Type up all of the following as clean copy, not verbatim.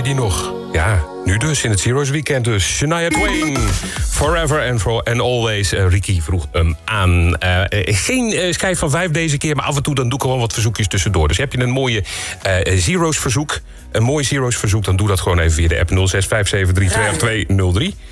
die nog? Ja, nu dus, in het Zero's Weekend dus. Shania Twain, Forever and Always. Ricky vroeg hem aan. Geen schijf van 5 deze keer, maar af en toe dan doe ik gewoon wat verzoekjes tussendoor. Dus heb je een mooie Zero's verzoek, dan doe dat gewoon even via de app 0657328203.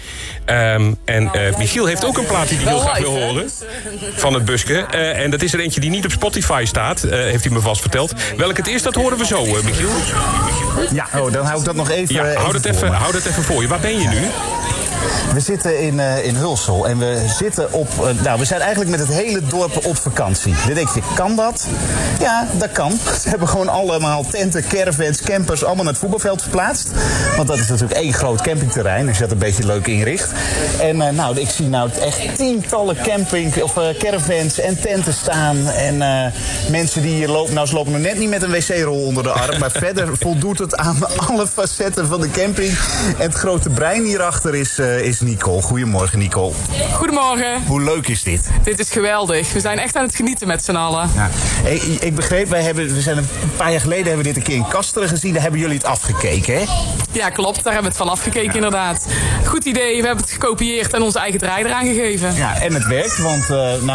Michiel heeft ook een plaat die hij heel graag wil horen. Van het busje. En dat is er eentje die niet op Spotify staat, heeft hij me vast verteld. Welk het is, dat horen we zo, Michiel. Ja, dan hou ik dat nog even. Ja, hou dat even voor je. Waar ben je nu? We zitten in Hulsel en we zitten we zijn eigenlijk met het hele dorp op vakantie. Dan denk je, kan dat? Ja, dat kan. Ze hebben gewoon allemaal tenten, caravans, campers, allemaal naar het voetbalveld verplaatst. Want dat is natuurlijk één groot campingterrein, als je dat een beetje leuk inricht. En ik zie echt tientallen caravans en tenten staan. En mensen die lopen, ze lopen nog net niet met een wc-rol onder de arm. Maar verder voldoet het aan alle facetten van de camping. En het grote brein hierachter is Nicole. Goedemorgen, Nicole. Goedemorgen. Hoe leuk is dit? Dit is geweldig. We zijn echt aan het genieten met z'n allen. Ja. Hey, ik begreep, we zijn een paar jaar geleden hebben we dit een keer in Kasteren gezien. Daar hebben jullie het afgekeken, hè? Ja, klopt. Daar hebben we het van afgekeken, inderdaad. Goed idee. We hebben het gekopieerd en onze eigen draai eraan gegeven. Ja, en het werkt, want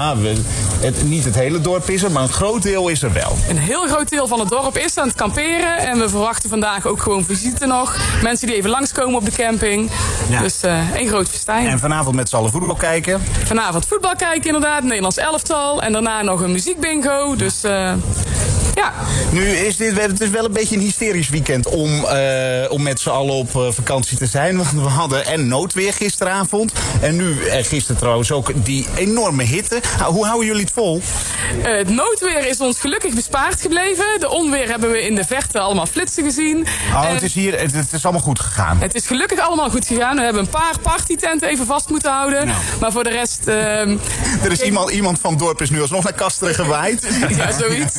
niet het hele dorp is er, maar een groot deel is er wel. Een heel groot deel van het dorp is aan het kamperen. En we verwachten vandaag ook gewoon visite nog. Mensen die even langskomen op de camping. Ja. Dus één groot festijn. En vanavond met z'n allen voetbal kijken? Vanavond voetbal kijken, inderdaad. Nederlands elftal. En daarna nog een muziekbingo. Dus ja. Nu is het is wel een beetje een hysterisch weekend om met z'n allen op vakantie te zijn. Want we hadden en noodweer gisteravond. En nu gisteren trouwens ook die enorme hitte. Hoe houden jullie het vol? Het noodweer is ons gelukkig bespaard gebleven. De onweer hebben we in de verte allemaal flitsen gezien. Het is allemaal goed gegaan. Het is gelukkig allemaal goed gegaan. We hebben een paar partytenten even vast moeten houden. Nou. Maar voor de rest... er is iemand van het dorp is nu alsnog naar Kasteren gewaaid. Ja, zoiets.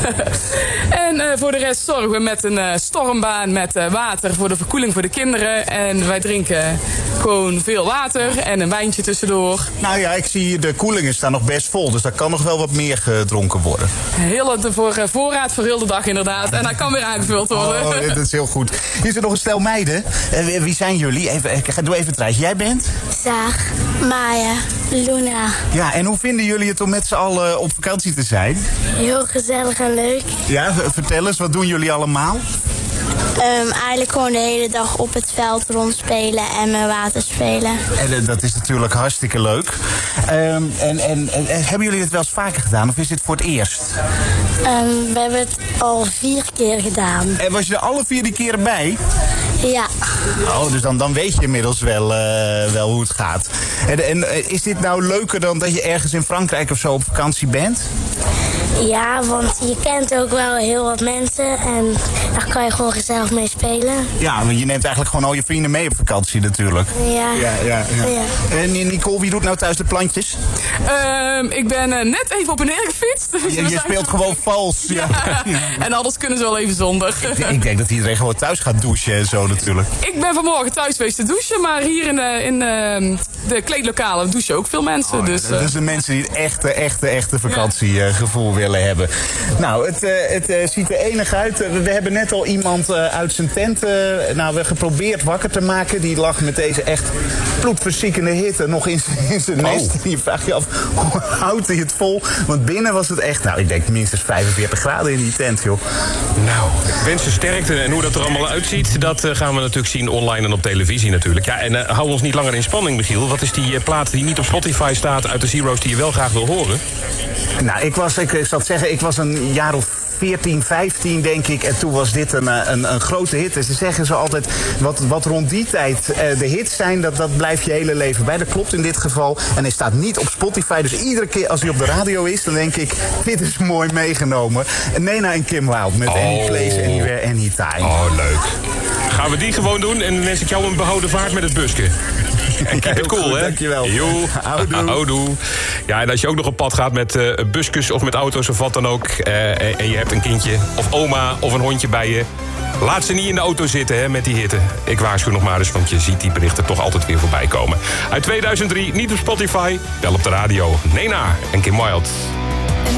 En voor de rest zorgen we met een stormbaan met water voor de verkoeling voor de kinderen. En wij drinken gewoon veel water en een wijntje tussendoor. Nou ja, ik zie de koelingen staan nog best vol. Dus daar kan nog wel wat meer gedronken worden. Voorraad voor heel de dag inderdaad. En dat kan weer aangevuld worden. Oh, dat is heel goed. Hier zit nog een stel meiden. Wie zijn jullie? Doe even het rijtje. Jij bent? Zaag, Maya, Luna. Ja, en hoe vinden jullie het om met z'n allen op vakantie te zijn? Heel gezellig en leuk. Ja, vertel eens, wat doen jullie allemaal? Eigenlijk gewoon de hele dag op het veld rondspelen en met water spelen. En dat is natuurlijk hartstikke leuk. En hebben jullie het wel eens vaker gedaan of is dit voor het eerst? We hebben het al 4 keer gedaan. En was je er alle 4 keren bij? Ja. Oh, dus dan weet je inmiddels wel hoe het gaat. En is dit nou leuker dan dat je ergens in Frankrijk of zo op vakantie bent? Ja, want je kent ook wel heel wat mensen en daar kan je gewoon gezellig mee spelen. Ja, want je neemt eigenlijk gewoon al je vrienden mee op vakantie natuurlijk. Ja. Ja. En Nicole, wie doet nou thuis de plantjes? Ik ben net even op en neer gefietst. Je speelt gewoon vals. Ja. En anders kunnen ze wel even zonder. Ik denk dat iedereen gewoon thuis gaat douchen en zo natuurlijk. Ik ben vanmorgen thuis geweest te douchen, maar hier in de kleedlokalen douchen ook veel mensen. Dus zijn de mensen die het echte vakantiegevoel willen hebben. Nou, het ziet er enig uit. We hebben net al iemand uit zijn tent geprobeerd wakker te maken. Die lag met deze echt bloedverziekende hitte nog in zijn nest. En je vraagt je af, hoe houdt hij het vol? Want binnen was het echt, ik denk minstens 45 graden in die tent, joh. Nou, ik wens je sterkte. En hoe dat er allemaal uitziet, dat gaan we natuurlijk zien online en op televisie natuurlijk. Ja, en hou ons niet langer in spanning, Michiel. Wat is die plaat die niet op Spotify staat uit de Zero's die je wel graag wil horen? Nou, ik zal het zeggen, ik was een jaar of 14, 15 denk ik. En toen was dit een grote hit. En ze zeggen zo altijd, wat rond die tijd de hits zijn, dat blijft je hele leven bij. Dat klopt in dit geval. En hij staat niet op Spotify. Dus iedere keer als hij op de radio is, dan denk ik, dit is mooi meegenomen. Nena en Kim Wilde met Any Place, Anywhere, Anytime. Oh, leuk. Gaan we die gewoon doen en dan wens ik jou een behouden vaart met het busje. En keep it cool, goed, hè? Dankjewel. Houdoe. Ja, en als je ook nog op pad gaat met busjes of met auto's of wat dan ook, en je hebt een kindje of oma of een hondje bij je, laat ze niet in de auto zitten, hè, met die hitte. Ik waarschuw nog maar eens, want je ziet die berichten toch altijd weer voorbij komen. Uit 2003, niet op Spotify, wel op de radio. Nena en Kim Wilde.